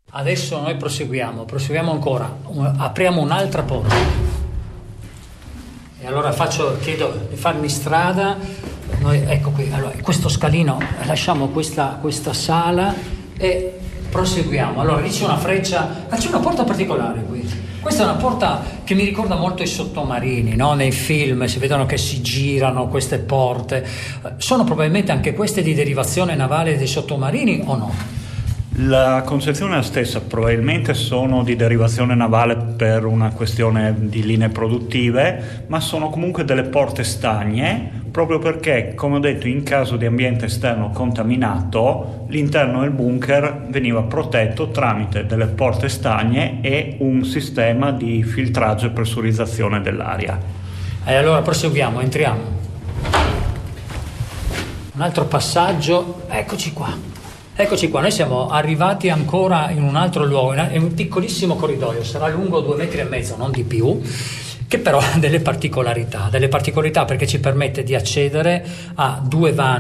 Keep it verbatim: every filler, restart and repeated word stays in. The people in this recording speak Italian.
Adesso noi proseguiamo, proseguiamo ancora, apriamo un'altra porta. E allora faccio, chiedo di farmi strada. Noi, ecco qui, allora, questo scalino, lasciamo questa, questa sala e proseguiamo. Allora lì c'è una freccia, ah, c'è una porta particolare qui. Questa è una porta che mi ricorda molto i sottomarini, no? Nei film si vedono che si girano queste porte. Sono probabilmente anche queste di derivazione navale dei sottomarini o no? La concezione è la stessa, probabilmente sono di derivazione navale per una questione di linee produttive, ma sono comunque delle porte stagne, proprio perché, come ho detto, in caso di ambiente esterno contaminato, l'interno del bunker veniva protetto tramite delle porte stagne e un sistema di filtraggio e pressurizzazione dell'aria. E allora proseguiamo, entriamo. Un altro passaggio, eccoci qua. Eccoci qua, noi siamo arrivati ancora in un altro luogo, è un piccolissimo corridoio, sarà lungo due metri e mezzo, non di più, che però ha delle particolarità, delle particolarità perché ci permette di accedere a due vani